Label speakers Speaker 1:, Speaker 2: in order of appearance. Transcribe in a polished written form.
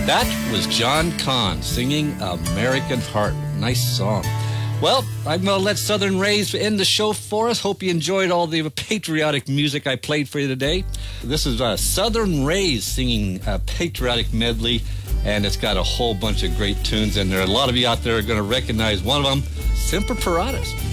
Speaker 1: That was John Kahn singing American Heart. Nice song. Well, I'm going to let Southern Rays end the show for us. Hope you enjoyed all the patriotic music I played for you today. This is Southern Rays singing a patriotic medley, and it's got a whole bunch of great tunes in there. A lot of you out there are going to recognize one of them, Semper Paratus.